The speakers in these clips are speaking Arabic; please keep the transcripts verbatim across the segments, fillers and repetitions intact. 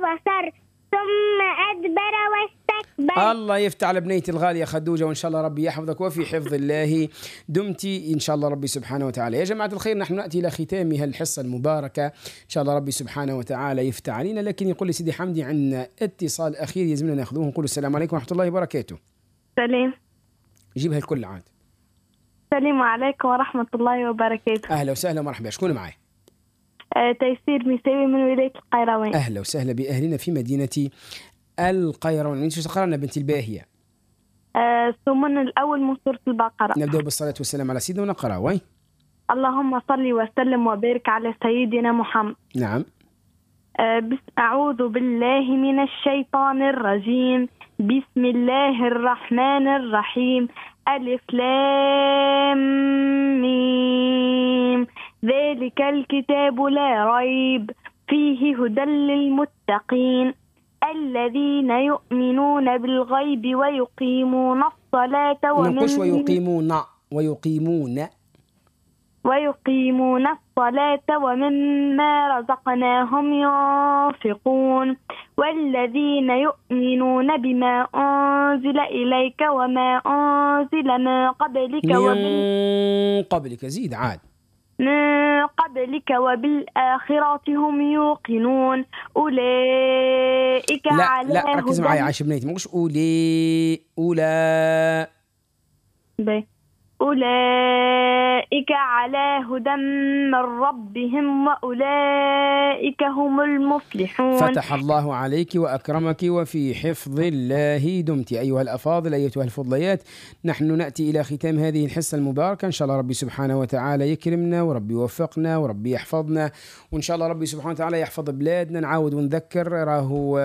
وبصر ثم أدبر واستكبر. الله يفتح على بنيتي الغالية خدوجة، وإن شاء الله ربي يحفظك وفي حفظ الله دمتي إن شاء الله ربي سبحانه وتعالى. يا جماعة الخير، نحن نأتي إلى ختام هالحصة المباركة، إن شاء الله ربي سبحانه وتعالى يفتح علينا. لكن يقول لي سيدي حمدي عندنا اتصال أخير يلزمنا نأخذوه، نقول السلام عليكم ورحمة الله وبركاته. سلام. جيبها الكل عاد. السلام عليكم ورحمة الله وبركاته. أهلا وسهلا ومرحبا، شكون معي؟ أه تيسير مساوي من ولاية القيروان. أهلا وسهلا بأهلنا في مدينة القيروان. انت شو قرانا بنت الباهية؟ أه الثمن الأول من سورة البقرة. نبدأ بالصلاة والسلام على سيدنا ونقرأ. وين؟ اللهم صل وسلم وبارك على سيدنا محمد. نعم. أه بس أعوذ بالله من الشيطان الرجيم. بسم الله الرحمن الرحيم. ألف لام ميم. ذلك الكتاب لا ريب فيه هدى للمتقين الذين يؤمنون بالغيب ويقيمون الصلاة ومن ويقيمون ويقيمون ويقيمون الصلاة ومما رزقناهم ينفقون والذين يؤمنون بما أنزل إليك وما أنزل من قبلك من قبلك زيد عاد من قبلك وبالآخرة هم يوقنون أولئك لا على لا ركز معي عايش بنيتي، مش أولي أولى بي. أولئك على هدى من ربهم وأولئك هم المفلحون. فتح الله عليك وأكرمك وفي حفظ الله دمت. أيها الأفاضل، أيتها الفضليات، نحن نأتي إلى ختام هذه الحصة المباركة. إن شاء الله ربي سبحانه وتعالى يكرمنا وربي يوفقنا وربي يحفظنا، وإن شاء الله ربي سبحانه وتعالى يحفظ بلادنا. نعاود ونذكر، راهو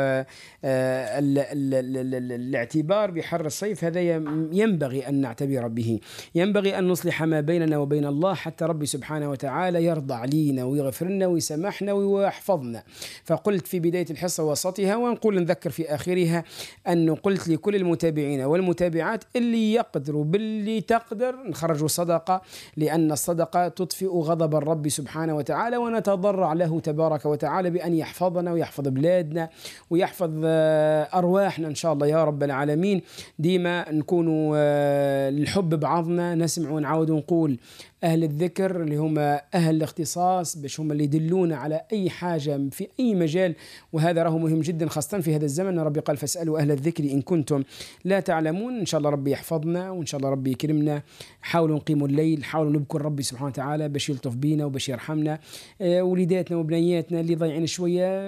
الاعتبار بحر الصيف هذا ينبغي أن نعتبر به، ينبغي أن نصلح ما بيننا وبين الله حتى ربي سبحانه وتعالى يرضى علينا ويغفر لنا ويسامحنا ويحفظنا. فقلت في بداية الحصة وسطها، ونقول نذكر في آخرها، أنه قلت لكل المتابعين والمتابعات اللي يقدروا باللي تقدر نخرجوا صدقة، لأن الصدقة تطفئ غضب الرب سبحانه وتعالى، ونتضرع له تبارك وتعالى بأن يحفظنا ويحفظ بلادنا ويحفظ أرواحنا إن شاء الله يا رب العالمين. ديما نكونوا الحب بعضنا، نسمع ونعاود ونقول أهل الذكر اللي هم أهل الاختصاص، باش هم اللي يدلون على أي حاجة في أي مجال، وهذا راه مهم جدا خاصة في هذا الزمن. ربي قال فاسألوا أهل الذكر إن كنتم لا تعلمون. إن شاء الله ربي يحفظنا وإن شاء الله ربي يكرمنا. حاولوا نقيموا الليل، حاولوا نذكر ربي سبحانه وتعالى باش يلطف بينا وباش يرحمنا. وليداتنا وبنياتنا اللي ضايعين شوية